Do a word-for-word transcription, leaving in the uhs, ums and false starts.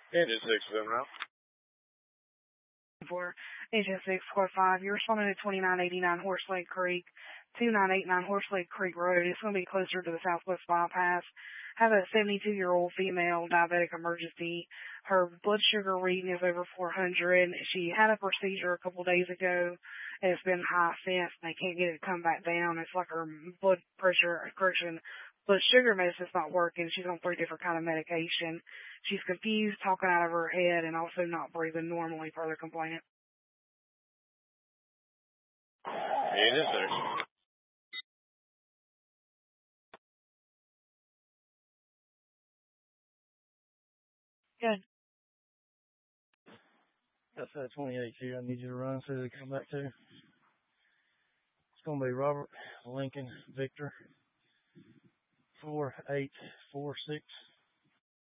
Engine six of them now. For Engine six, Squad five, you're responding to twenty-nine eighty-nine Horse Lake Creek, two nine eight nine Horse Lake Creek Road. It's going to be closer to the Southwest Bypass. Have a seventy-two-year-old female diabetic emergency. Her blood sugar reading is over four hundred. She had a procedure a couple days ago, and it's been high since. They can't get it to come back down. It's like her blood pressure, correction, blood sugar medicine's not working. She's on three different kind of medication. She's confused, talking out of her head, and also not breathing normally per the complainant. Engine six. Good. That's that twenty-eight here. I need you to run so they come back to. It's going to be Robert Lincoln Victor four eight four six.